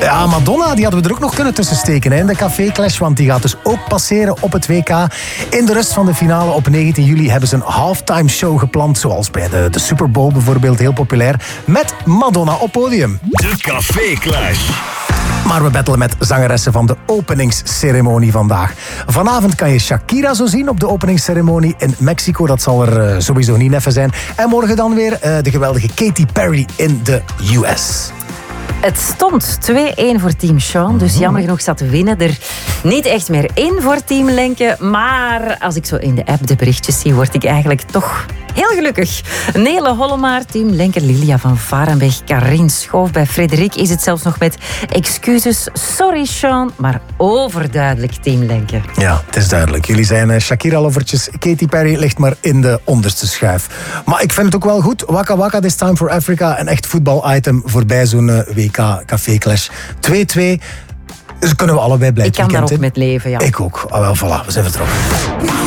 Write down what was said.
Ja, Madonna, die hadden we er ook nog kunnen tussen steken hè, in de Café Clash, want die gaat dus ook passeren op het WK. In de rust van de finale op 19 juli hebben ze een halftime show gepland, zoals bij de Super Bowl bijvoorbeeld, heel populair, met Madonna op podium. De Café Clash. Maar we battelen met zangeressen van de openingsceremonie vandaag. Vanavond kan je Shakira zo zien op de openingsceremonie in Mexico. Dat zal er sowieso niet neffen zijn. En morgen dan weer de geweldige Katy Perry in de US. Het stond 2-1 voor Team Sean, dus jammer genoeg zat de winnen er niet echt meer in voor Team Lenke. Maar als ik zo in de app de berichtjes zie, word ik eigenlijk toch heel gelukkig. Nele Hollemaar, Team Lenke, Lilia van Varenberg, Karin Schoof. Bij Frederik is het zelfs nog met excuses. Sorry Sean, maar overduidelijk Team Lenke. Ja, het is duidelijk. Jullie zijn Shakira-lovertjes. Katy Perry ligt maar in de onderste schuif. Maar ik vind het ook wel goed. Waka Waka, This Time for Africa. Een echt voetbal-item voorbij zo'n WK Café Clash. 2-2. Dus kunnen we allebei blij Ik kan daar ook met leven, ja. Ik ook. Ah, wel, voilà. We zijn vertrokken.